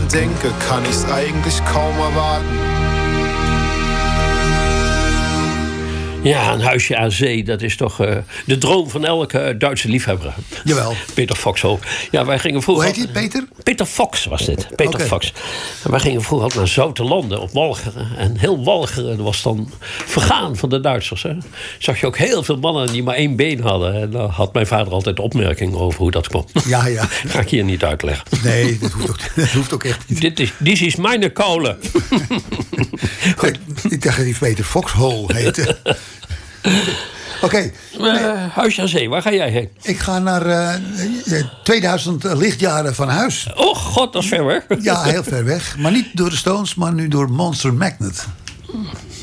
denke, kann ich's eigentlich kaum erwarten. Ja, een huisje aan zee, dat is toch de droom van elke Duitse liefhebber. Jawel. Peter Fox ook. Ja, wij gingen vroeger... Hoe heet hij, Peter? Peter Fox was dit. Peter Okay. Fox. En wij gingen vroeger altijd naar Zoutelanden op Walcheren. En heel Walcheren was dan vergaan van de Duitsers. Hè. Zag je ook heel veel mannen die maar één been hadden. En daar had mijn vader altijd opmerkingen over hoe dat kwam. Ja, ja. Ga ik hier niet uitleggen. Nee, dat hoeft ook echt niet. Dit is mijn kolen. Ik dacht dat hij Peter Foxhole heette. Oké. Huisje aan zee, waar ga jij heen? Ik ga naar 2000 lichtjaren van huis. Oh god, dat is ver weg. Ja, heel ver weg. Maar niet door de Stones, maar nu door Monster Magnet.